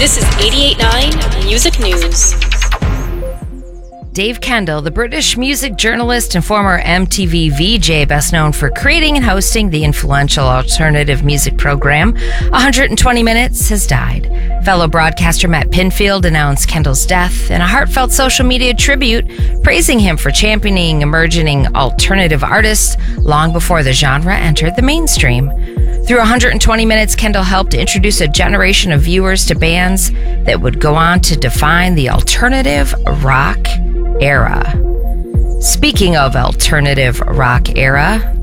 This is 88.9 Music News. Dave Kendall, the British music journalist and former MTV VJ, best known for creating and hosting the influential alternative music program 120 Minutes, has died. Fellow broadcaster Matt Pinfield announced Kendall's death in a heartfelt social media tribute, praising him for championing emerging alternative artists long before the genre entered the mainstream. Through 120 Minutes, Kendall helped introduce a generation of viewers to bands that would go on to define the alternative rock era. Speaking of alternative rock era,